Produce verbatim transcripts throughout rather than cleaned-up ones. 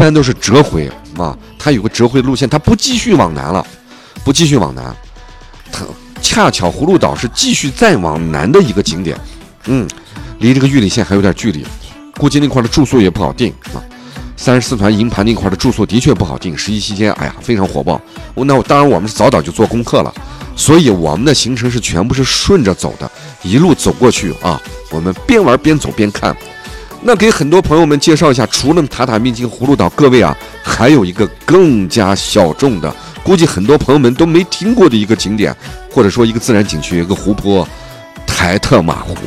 般都是折回啊，它有个折回的路线，它不继续往南了，不继续往南，它恰巧葫芦岛是继续再往南的一个景点，嗯，离这个玉里县还有点距离，估计那块的住宿也不好定啊。三十四团营盘那块的住宿的确不好定，十一期间，哎呀，非常火爆。那当然我们是早早就做功课了，所以我们的行程是全部是顺着走的，一路走过去啊，我们边玩边走边看。那给很多朋友们介绍一下，除了塔塔秘境葫芦岛，各位啊，还有一个更加小众的，估计很多朋友们都没听过的一个景点，或者说一个自然景区，一个湖泊——台特玛湖。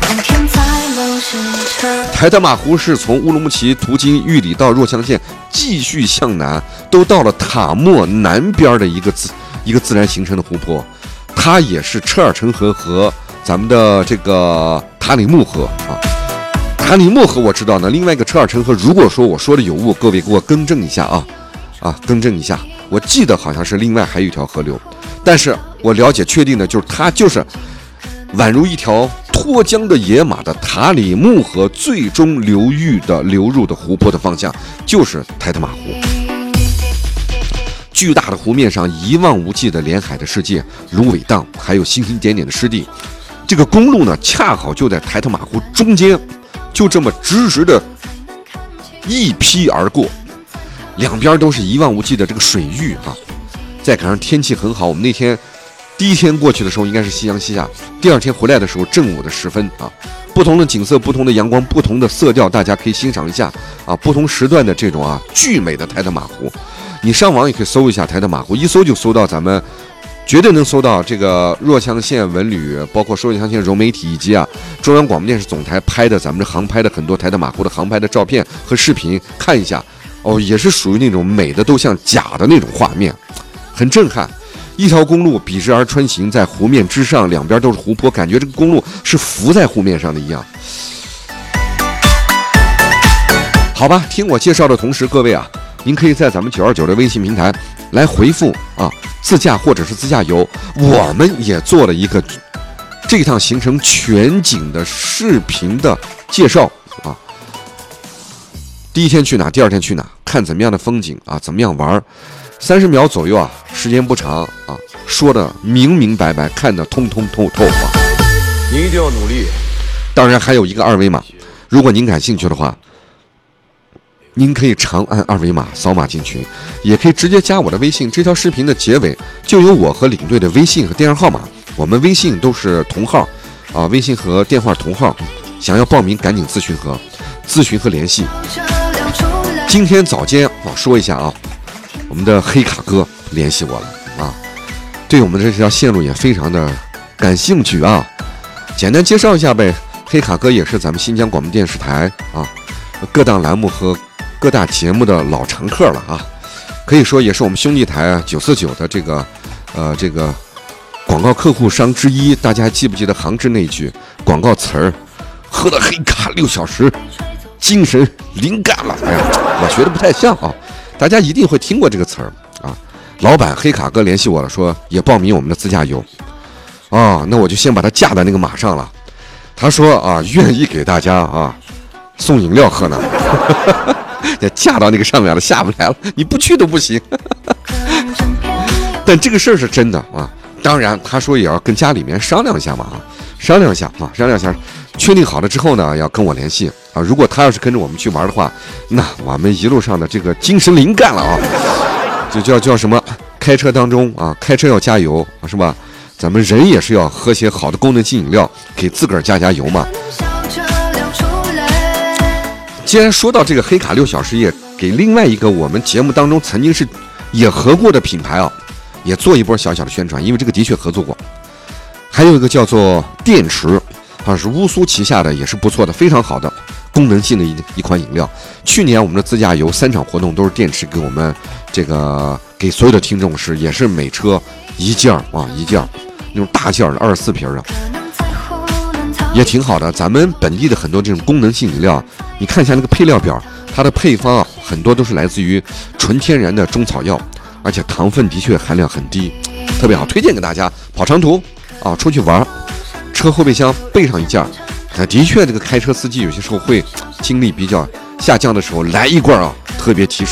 台特玛湖是从乌鲁木齐途经玉里到若羌县，继续向南，都到了塔莫南边的一个自一个自然形成的湖泊。它也是车尔城河和咱们的这个塔里木河啊。塔里木河我知道呢，另外一个车尔城河，如果说我说的有误，各位给我更正一下啊啊，更正一下。我记得好像是另外还有一条河流，但是我了解确定的就是它就是宛如一条脱缰的野马的塔里木河最终流域的流入的湖泊的方向就是台特玛湖。巨大的湖面上一望无际的连海的世界，芦苇荡，还有星星点点的湿地。这个公路呢，恰好就在台特玛湖中间，就这么直直的一劈而过，两边都是一望无际的这个水域啊。再赶上天气很好，我们那天第一天过去的时候应该是夕阳西下，第二天回来的时候正午的时分啊，不同的景色，不同的阳光，不同的色调，大家可以欣赏一下啊，不同时段的这种啊巨美的台特玛湖。你上网也可以搜一下台特玛湖，一搜就搜到咱们，绝对能搜到这个若羌县文旅，包括若羌县融媒体以及啊中央广播电视总台拍的咱们这航拍的很多台特玛湖的航拍的照片和视频，看一下哦，也是属于那种美的都像假的那种画面，很震撼。一条公路笔直而穿行在湖面之上，两边都是湖泊，感觉这个公路是浮在湖面上的一样。好吧，听我介绍的同时，各位啊，您可以在咱们九二九的微信平台来回复啊自驾或者是自驾游，我们也做了一个这趟行程全景的视频的介绍啊。第一天去哪，第二天去哪，看怎么样的风景啊，怎么样玩，三十秒左右啊，时间不长啊，说的明明白白，看得通通透透啊。 您一定要努力。 当然还有一个二维码，如果您感兴趣的话，您可以长按二维码扫码进群，也可以直接加我的微信。这条视频的结尾就有我和领队的微信和电话号码，我们微信都是同号啊，微信和电话同号。想要报名赶紧咨询和咨询和联系。今天早间啊，说一下啊，我们的黑卡哥联系我了啊，对我们这条线路也非常的感兴趣啊。简单介绍一下呗，黑卡哥也是咱们新疆广播电视台啊各档栏目和各大节目的老常客了啊，可以说也是我们兄弟台啊九四九的这个呃这个广告客户商之一。大家还记不记得杭志那句广告词儿？喝了黑卡六小时，精神灵感了。哎呀，我学的不太像啊，大家一定会听过这个词儿啊。老板黑卡哥联系我了，说也报名我们的自驾游啊，那我就先把他架在那个马上了。他说啊，愿意给大家啊送饮料喝呢。也架到那个上面了，下不来了，你不去都不行。但这个事儿是真的啊，当然他说也要跟家里面商量一下嘛啊，商量一下啊，商量一下，确定好了之后呢，要跟我联系啊。如果他要是跟着我们去玩的话，那我们一路上的这个精神灵感了啊，就叫叫什么？开车当中啊，开车要加油啊，是吧？咱们人也是要喝些好的功能性饮料，给自个儿加加油嘛。既然说到这个黑卡六小时，也给另外一个我们节目当中曾经是也合过的品牌啊，也做一波小小的宣传，因为这个的确合作过。还有一个叫做电池啊，是乌苏旗下的，也是不错的，非常好的功能性的一一款饮料。去年我们的自驾游三场活动都是电池给我们这个给所有的听众是也是每车一件啊一件那种大件的二十四瓶的。也挺好的，咱们本地的很多这种功能性饮料，你看一下那个配料表，它的配方啊，很多都是来自于纯天然的中草药，而且糖分的确含量很低，特别好，推荐给大家。跑长途啊，出去玩，车后备箱备上一件，啊，的确这个开车司机有些时候会精力比较下降的时候，来一罐啊，特别提神。